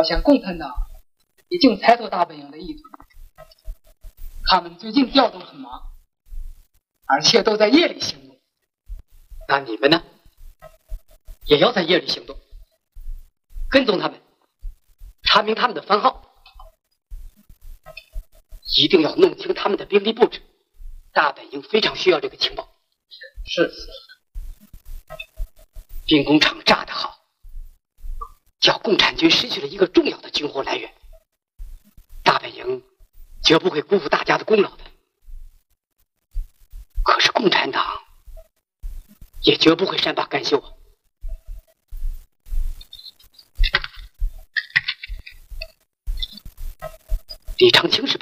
好像共产党已经猜透大本营的意图，他们最近调动很忙，而且都在夜里行动。 那你们呢？也要在夜里行动，跟踪他们，查明他们的番号，一定要弄清他们的兵力布置。大本营非常需要这个情报。 是。 兵工厂炸得好，叫共产军失去了一个重要的军火来源。大本营绝不会辜负大家的功劳的。可是共产党也绝不会善罢甘休啊！李长青是